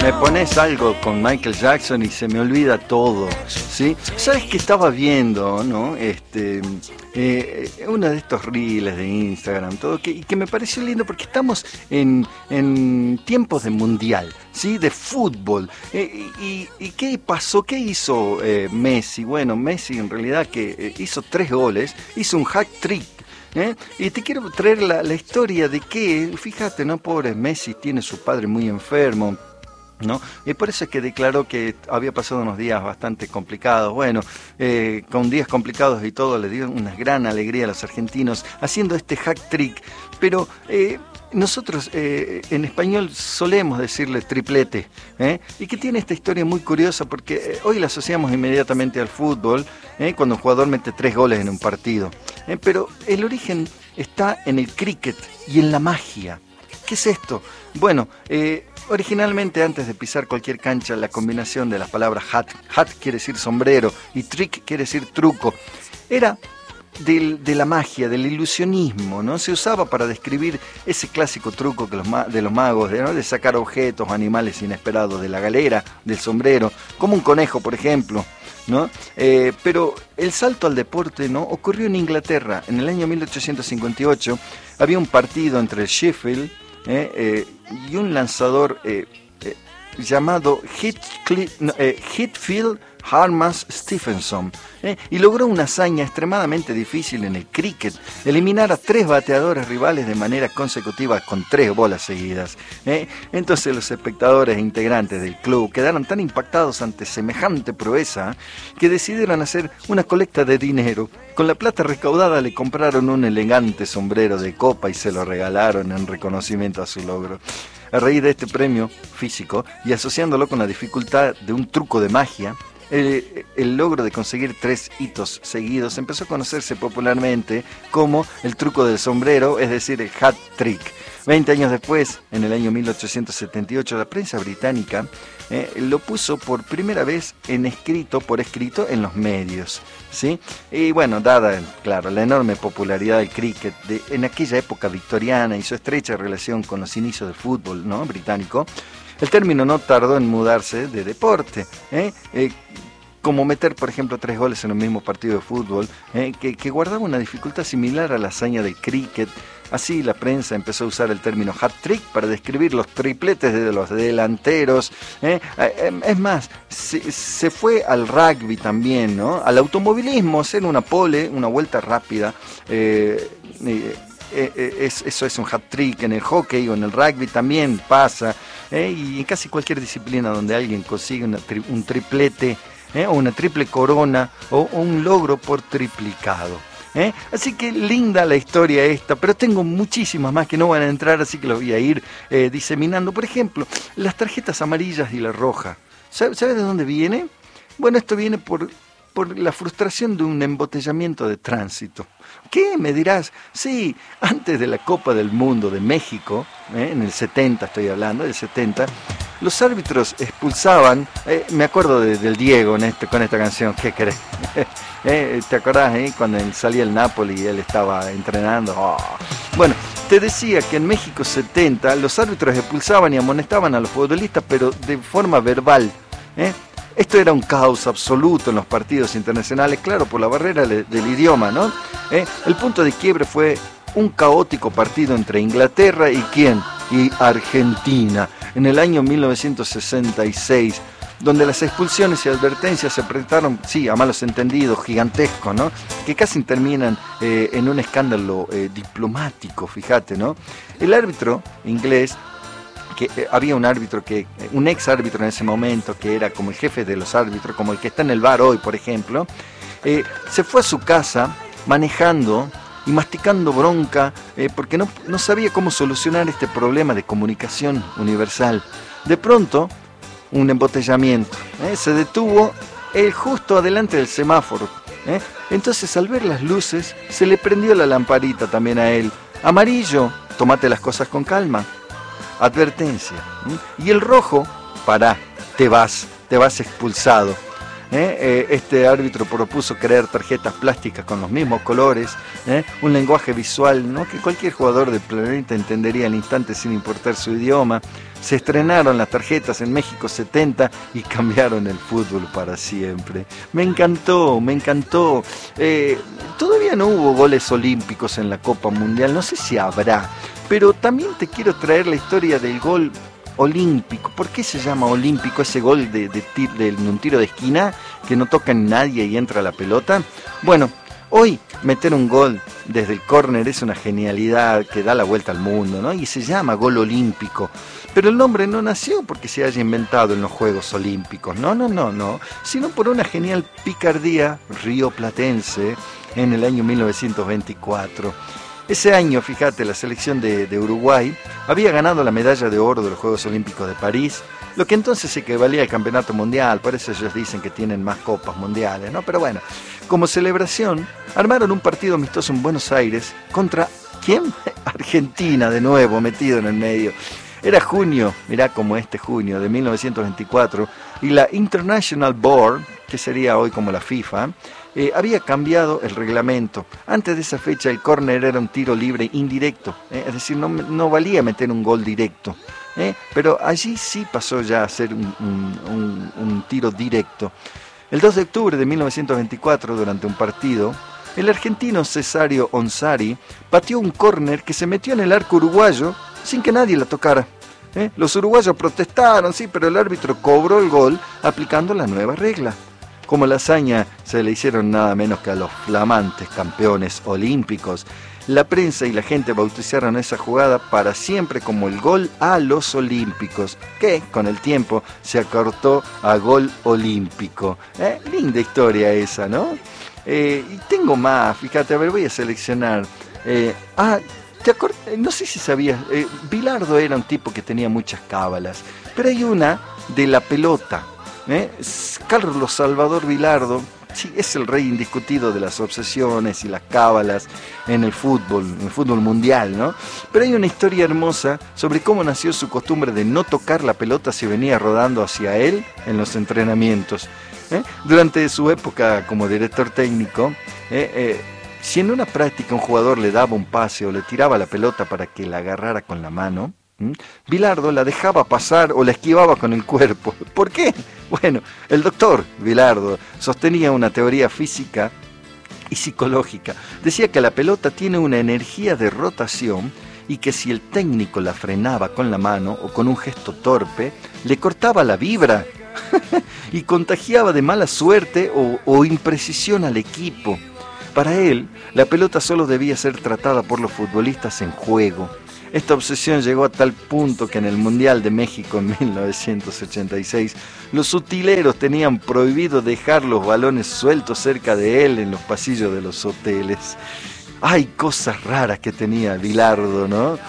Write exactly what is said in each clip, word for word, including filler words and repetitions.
me pones algo con Michael Jackson y se me olvida todo, ¿sí? ¿Sabes qué estaba viendo, no? Este, eh, uno de estos reels de Instagram, todo, que, que me pareció lindo porque estamos en, en tiempos de mundial, ¿sí? De fútbol. Eh, y, ¿Y qué pasó? ¿Qué hizo eh, Messi? Bueno, Messi en realidad que eh, hizo tres goles, hizo un hat trick. ¿Eh? Y te quiero traer la, la historia de que, fíjate, ¿no? Pobre Messi tiene su padre muy enfermo, ¿no? Y por eso es que declaró que había pasado unos días bastante complicados. Bueno, eh, con días complicados y todo, le dio una gran alegría a los argentinos haciendo este hack trick. Pero eh, nosotros eh, en español solemos decirle triplete, ¿eh? Y que tiene esta historia muy curiosa porque eh, hoy la asociamos inmediatamente al fútbol, ¿eh? Cuando un jugador mete tres goles en un partido, ¿eh? Pero el origen está en el cricket y en la magia. ¿Qué es esto? Bueno, eh, originalmente antes de pisar cualquier cancha, la combinación de las palabras hat, hat quiere decir sombrero y trick quiere decir truco, era del, de la magia, del ilusionismo, ¿no? Se usaba para describir ese clásico truco que los ma- de los magos, ¿no? De sacar objetos, animales inesperados de la galera, del sombrero, como un conejo, por ejemplo, ¿no? Eh, pero el salto al deporte, ¿no? Ocurrió en Inglaterra. En el año mil ochocientos cincuenta y ocho había un partido entre el Sheffield eh, eh, y un lanzador eh, eh, llamado Heathcliff, no, eh, Heathfield Harmas Stephenson, eh, y logró una hazaña extremadamente difícil en el cricket: eliminar a tres bateadores rivales de manera consecutiva con tres bolas seguidas. Eh. Entonces los espectadores e integrantes del club quedaron tan impactados ante semejante proeza que decidieron hacer una colecta de dinero. Con la plata recaudada le compraron un elegante sombrero de copa y se lo regalaron en reconocimiento a su logro. A raíz de este premio físico y asociándolo con la dificultad de un truco de magia, El, el logro de conseguir tres hitos seguidos empezó a conocerse popularmente como el truco del sombrero, es decir, el hat trick. Veinte años después, en el año mil ochocientos setenta y ocho, la prensa británica eh, lo puso por primera vez en escrito, por escrito en los medios, ¿sí? Y bueno, dada, claro, la enorme popularidad del cricket de, en aquella época victoriana y su estrecha relación con los inicios del fútbol, ¿no? británico, el término no tardó en mudarse de deporte, ¿eh? Eh, como meter, por ejemplo, tres goles en un mismo partido de fútbol, ¿eh? que, que guardaba una dificultad similar a la hazaña del cricket. Así la prensa empezó a usar el término hat trick para describir los tripletes de los delanteros. ¿eh? Es más, se, se fue al rugby también, ¿no? Al automovilismo, hacer una pole, una vuelta rápida. Eh, eh, Eh, es, eso es un hat trick. En el hockey o en el rugby también pasa, eh, y en casi cualquier disciplina donde alguien consigue una tri- un triplete eh, o una triple corona o, o un logro por triplicado. ¿Eh? Así que linda la historia esta, pero tengo muchísimas más que no van a entrar, así que los voy a ir eh, diseminando. Por ejemplo, las tarjetas amarillas y la roja. ¿Sabes sabe de dónde viene? Bueno, esto viene por, por la frustración de un embotellamiento de tránsito. ¿Qué? Me dirás. Sí, antes de la Copa del Mundo de México, ¿eh? en el setenta estoy hablando, del setenta, los árbitros expulsaban, eh, me acuerdo de, del Diego en este, con esta canción, ¿qué querés? ¿Eh? ¿Te acordás eh? cuando salía el Napoli y él estaba entrenando? Oh. Bueno, te decía que en México setenta los árbitros expulsaban y amonestaban a los futbolistas, pero de forma verbal, ¿eh? Esto era un caos absoluto en los partidos internacionales, claro, por la barrera de, del idioma, ¿no? ¿Eh? El punto de quiebre fue un caótico partido entre Inglaterra y ¿quién? Y Argentina, en el año mil novecientos sesenta y seis, donde las expulsiones y advertencias se presentaron, sí, a malos entendidos, gigantescos, ¿no? Que casi terminan eh, en un escándalo eh, diplomático, fíjate, ¿no? El árbitro inglés, que eh, había un árbitro, que un ex árbitro en ese momento, que era como el jefe de los árbitros, como el que está en el V A R hoy, por ejemplo, eh, se fue a su casa manejando y masticando bronca eh, porque no, no sabía cómo solucionar este problema de comunicación universal. De pronto, un embotellamiento, ¿eh? se detuvo él justo adelante del semáforo, ¿eh? Entonces, al ver las luces, se le prendió la lamparita también a él. Amarillo, tómate las cosas con calma. Advertencia. ¿eh? Y el rojo, pará, te vas, te vas expulsado. ¿eh? Eh, este árbitro propuso crear tarjetas plásticas con los mismos colores, ¿eh? un lenguaje visual, ¿no?, que cualquier jugador del planeta entendería al instante sin importar su idioma. Se estrenaron las tarjetas en México setenta y cambiaron el fútbol para siempre. Me encantó, me encantó. Eh, todavía no hubo goles olímpicos en la Copa Mundial, no sé si habrá, pero también te quiero traer la historia del gol olímpico. ¿Por qué se llama olímpico ese gol de, de, de, de un tiro de esquina que no toca en nadie y entra la pelota? Bueno, hoy meter un gol desde el córner es una genialidad que da la vuelta al mundo, ¿no? Y se llama gol olímpico. Pero el nombre no nació porque se haya inventado en los Juegos Olímpicos, no, no, no, no, sino por una genial picardía rioplatense en el año mil novecientos veinticuatro. Ese año, fíjate, la selección de, de Uruguay había ganado la medalla de oro de los Juegos Olímpicos de París, lo que entonces equivalía al campeonato mundial. Por eso ellos dicen que tienen más copas mundiales, ¿no? Pero bueno, como celebración, armaron un partido amistoso en Buenos Aires contra, ¿quién? Argentina, de nuevo, metido en el medio. Era junio, mirá como este junio de mil novecientos veinticuatro, y la International Board, que sería hoy como la FIFA, eh, había cambiado el reglamento. Antes de esa fecha el córner era un tiro libre indirecto, eh, es decir, no, no valía meter un gol directo, eh, pero allí sí pasó ya a ser un, un, un, un tiro directo. El dos de octubre de mil novecientos veinticuatro, durante un partido, el argentino Cesario Onsari pateó un córner que se metió en el arco uruguayo sin que nadie la tocara. ¿Eh? Los uruguayos protestaron, sí, pero el árbitro cobró el gol aplicando la nueva regla. Como la hazaña se le hicieron nada menos que a los flamantes campeones olímpicos, la prensa y la gente bautizaron esa jugada para siempre como el gol a los olímpicos, que con el tiempo se acortó a gol olímpico. ¿Eh? Linda historia esa, ¿no? Eh, y tengo más, fíjate, a ver, voy a seleccionar. Eh, ah, ¿te acord- no sé si sabías, eh, Bilardo era un tipo que tenía muchas cábalas, pero hay una de la pelota. ¿eh? Carlos Salvador Bilardo, sí, es el rey indiscutido de las obsesiones y las cábalas en el fútbol, en el fútbol mundial, ¿no? Pero hay una historia hermosa sobre cómo nació su costumbre de no tocar la pelota si venía rodando hacia él en los entrenamientos. ¿eh? Durante su época como director técnico, eh, eh, si en una práctica un jugador le daba un pase o le tiraba la pelota para que la agarrara con la mano, ¿m? Bilardo la dejaba pasar o la esquivaba con el cuerpo. ¿Por qué? Bueno, el doctor Bilardo sostenía una teoría física y psicológica. Decía que la pelota tiene una energía de rotación y que si el técnico la frenaba con la mano o con un gesto torpe, le cortaba la vibra y contagiaba de mala suerte o, o imprecisión al equipo. Para él, la pelota solo debía ser tratada por los futbolistas en juego. Esta obsesión llegó a tal punto que en el Mundial de México en mil novecientos ochenta y seis, los utileros tenían prohibido dejar los balones sueltos cerca de él en los pasillos de los hoteles. Hay cosas raras que tenía Bilardo, ¿no?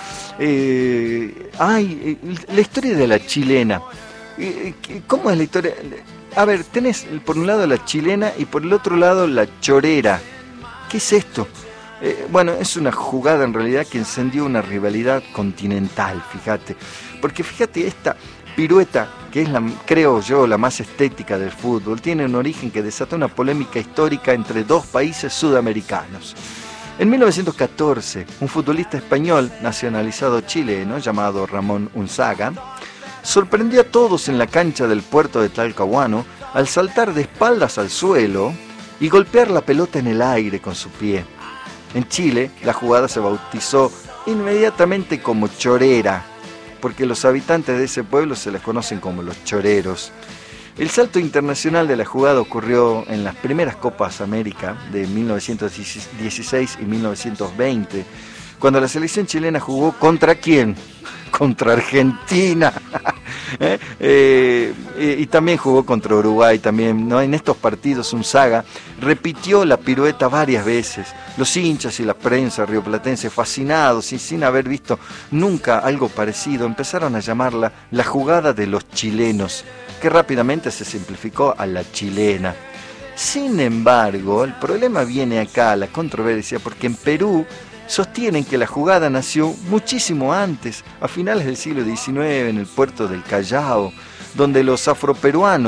Eh, ay, la historia de la chilena. ¿Cómo es la historia? A ver, tenés por un lado la chilena y por el otro lado la chorera. ¿Qué es esto? Eh, bueno, es una jugada en realidad que encendió una rivalidad continental, fíjate. Porque fíjate, esta pirueta, que es la, creo yo, la más estética del fútbol, tiene un origen que desató una polémica histórica entre dos países sudamericanos. En mil novecientos catorce, un futbolista español nacionalizado chileno llamado Ramón Unzaga sorprendió a todos en la cancha del puerto de Talcahuano al saltar de espaldas al suelo y golpear la pelota en el aire con su pie. En Chile, la jugada se bautizó inmediatamente como chorera, porque los habitantes de ese pueblo se les conocen como los choreros. El salto internacional de la jugada ocurrió en las primeras Copas América de mil novecientos dieciséis y mil novecientos veinte, cuando la selección chilena jugó ¿contra quién? Contra Argentina. ¿Eh? Eh, y también jugó contra Uruguay también, ¿no? En estos partidos Unzaga repitió la pirueta varias veces. Los hinchas y la prensa rioplatense, fascinados y sin haber visto nunca algo parecido, empezaron a llamarla la jugada de los chilenos, que rápidamente se simplificó a la chilena. Sin embargo, el problema viene acá, la controversia, porque en Perú sostienen que la jugada nació muchísimo antes, a finales del siglo diecinueve, en el puerto del Callao, donde los afroperuanos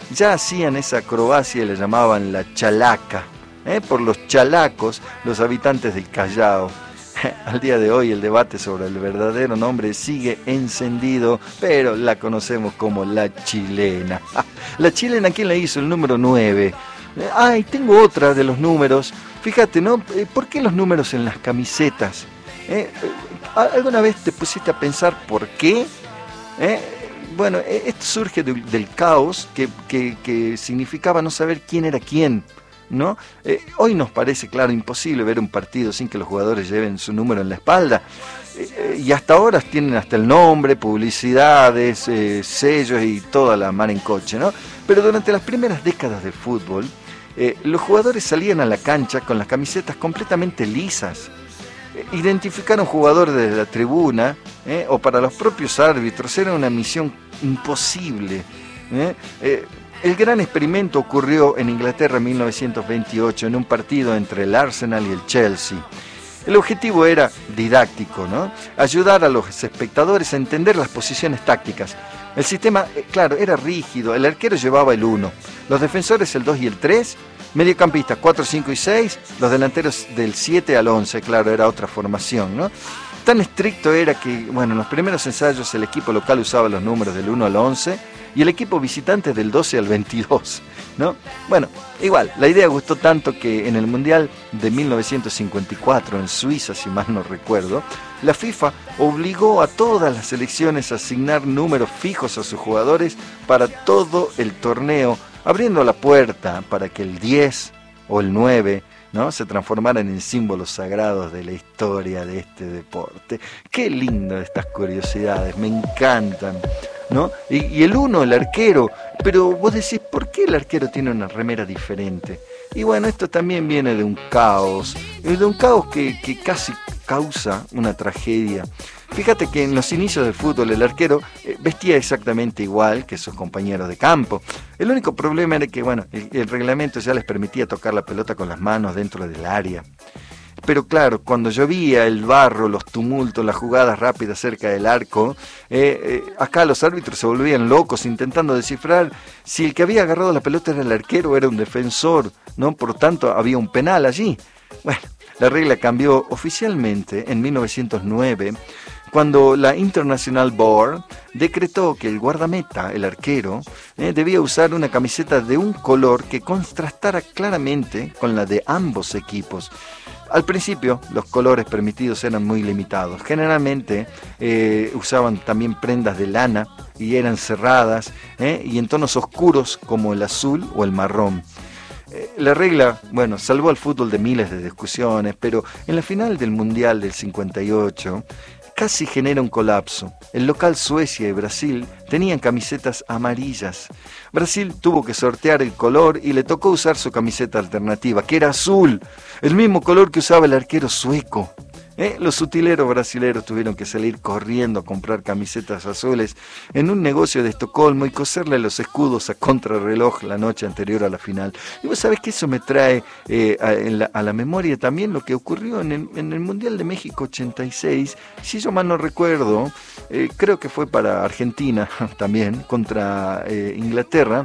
ya hacían esa acrobacia y le llamaban la chalaca, ¿eh? Por los chalacos, los habitantes del Callao. Al día de hoy el debate sobre el verdadero nombre sigue encendido, pero la conocemos como la chilena. La chilena, ¿quién la hizo? El número nueve. Ay, tengo otra de los números. Fíjate, ¿no? ¿Por qué los números en las camisetas? ¿Eh? ¿Alguna vez te pusiste a pensar por qué? ¿Eh? Bueno, esto surge de, del caos que, que, que significaba no saber quién era quién, ¿no? Eh, hoy nos parece, claro, imposible ver un partido sin que los jugadores lleven su número en la espalda. Eh, y hasta ahora tienen hasta el nombre, publicidades, eh, sellos y toda la mar en coche, ¿no? Pero durante las primeras décadas del fútbol, eh, los jugadores salían a la cancha con las camisetas completamente lisas. Eh, identificar a un jugador desde la tribuna, eh, o para los propios árbitros, era una misión imposible. ¿eh? Eh, El gran experimento ocurrió en Inglaterra en mil novecientos veintiocho, en un partido entre el Arsenal y el Chelsea. El objetivo era didáctico, ¿no? Ayudar a los espectadores a entender las posiciones tácticas. El sistema, claro, era rígido. El arquero llevaba el uno, los defensores el dos y el tres, mediocampistas cuatro, cinco y seis, los delanteros del siete al once, claro, era otra formación, ¿no? Tan estricto era que, bueno, en los primeros ensayos el equipo local usaba los números del uno al once y el equipo visitante del doce al veintidós, ¿no? Bueno, igual, la idea gustó tanto que en el Mundial de mil novecientos cincuenta y cuatro, en Suiza, si mal no recuerdo, la FIFA obligó a todas las selecciones a asignar números fijos a sus jugadores para todo el torneo, abriendo la puerta para que el diez o el nueve, ¿no?, se transformaran en símbolos sagrados de la historia de este deporte. Qué lindo estas curiosidades, me encantan, ¿no? Y, y el uno, el arquero, pero vos decís, ¿por qué el arquero tiene una remera diferente? Y bueno, esto también viene de un caos, de un caos que, que casi causa una tragedia. Fíjate que en los inicios del fútbol el arquero vestía exactamente igual que sus compañeros de campo. El único problema era que, bueno, el, el reglamento ya les permitía tocar la pelota con las manos dentro del área. Pero claro, cuando llovía, el barro, los tumultos, las jugadas rápidas cerca del arco, eh, eh, acá los árbitros se volvían locos intentando descifrar si el que había agarrado la pelota era el arquero o era un defensor, ¿no? Por tanto, había un penal allí. Bueno, la regla cambió oficialmente en mil novecientos nueve, cuando la International Board decretó que el guardameta, el arquero, eh, debía usar una camiseta de un color que contrastara claramente con la de ambos equipos. Al principio, los colores permitidos eran muy limitados. Generalmente eh, usaban también prendas de lana y eran cerradas, eh, y en tonos oscuros como el azul o el marrón. Eh, la regla, bueno, salvó al fútbol de miles de discusiones, pero en la final del Mundial del cincuenta y ocho casi genera un colapso. El local Suecia y Brasil tenían camisetas amarillas. Brasil tuvo que sortear el color y le tocó usar su camiseta alternativa, que era azul, el mismo color que usaba el arquero sueco. ¿Eh? Los utileros brasileros tuvieron que salir corriendo a comprar camisetas azules en un negocio de Estocolmo y coserle los escudos a contrarreloj la noche anterior a la final. Y vos sabés que eso me trae eh, a, la, a la memoria también lo que ocurrió en el, en el Mundial de México ochenta y seis, si yo mal no recuerdo, eh, creo que fue para Argentina también, contra eh, Inglaterra,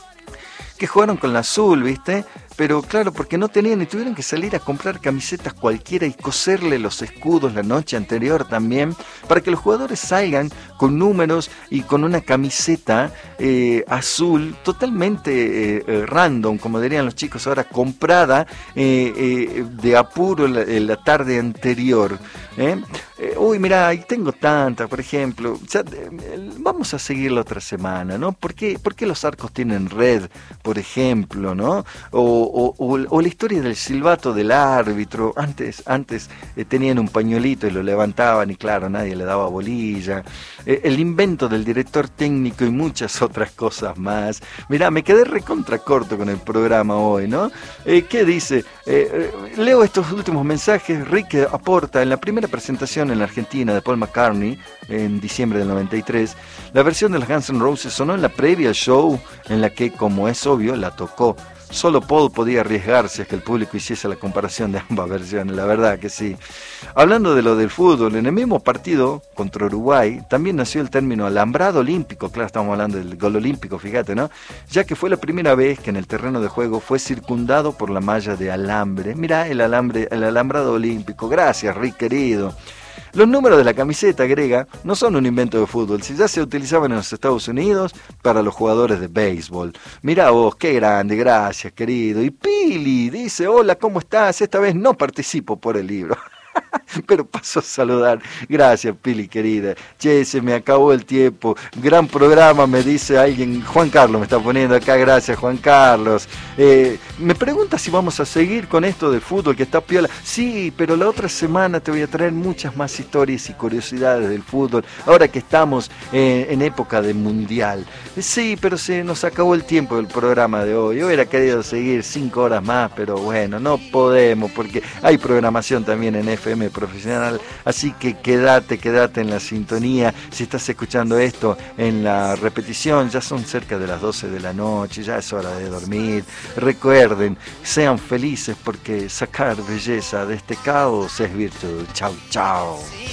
que jugaron con la azul, ¿viste? Pero claro, porque no tenían y tuvieron que salir a comprar camisetas cualquiera y coserle los escudos la noche anterior también, para que los jugadores salgan con números y con una camiseta eh, azul totalmente eh, eh, random, como dirían los chicos ahora, comprada eh, eh, de apuro la, la tarde anterior. ¿eh? Eh, uy, mira, ahí tengo tantas, por ejemplo, ya, eh, vamos a seguir la otra semana, ¿no? ¿Por qué, por qué los arcos tienen red, por ejemplo, ¿no? O O, o, o la historia del silbato del árbitro. Antes, antes eh, tenían un pañuelito y lo levantaban y claro, nadie le daba bolilla. Eh, el invento del director técnico y muchas otras cosas más. Mirá, me quedé recontra corto con el programa hoy, ¿no? Eh, ¿Qué dice? Eh, eh, leo estos últimos mensajes. Rick aporta: en la primera presentación en la Argentina de Paul McCartney, en diciembre del noventa y tres, la versión de los Guns N' Roses sonó en la previa al show, en la que, como es obvio, la tocó. Solo Paul podía arriesgarse a que el público hiciese la comparación de ambas versiones, la verdad que sí. Hablando de lo del fútbol, en el mismo partido contra Uruguay también nació el término alambrado olímpico, claro, estamos hablando del gol olímpico, fíjate, ¿no? Ya que fue la primera vez que en el terreno de juego fue circundado por la malla de alambre. Mirá, el alambre, el alambrado olímpico. Gracias, Rick querido. Los números de la camiseta, agrega, no son un invento de fútbol, si ya se utilizaban en los Estados Unidos para los jugadores de béisbol. Mirá vos, qué grande, gracias querido. Y Pili dice, hola, ¿cómo estás? Esta vez no participo por el libro. Pero paso a saludar. Gracias, Pili, querida. Che, se me acabó el tiempo. Gran programa, me dice alguien. Juan Carlos me está poniendo acá. Gracias, Juan Carlos. Eh, me pregunta si vamos a seguir con esto del fútbol, que está piola. Sí, pero la otra semana te voy a traer muchas más historias y curiosidades del fútbol. Ahora que estamos eh, en época de mundial. Sí, pero se nos acabó el tiempo del programa de hoy. Yo hubiera querido seguir cinco horas más, pero bueno, no podemos porque hay programación también en F M Profesional, así que quédate, quédate en la sintonía. Si estás escuchando esto en la repetición, ya son cerca de las doce de la noche, ya es hora de dormir. Recuerden, sean felices porque sacar belleza de este caos es virtud. Chau, chau.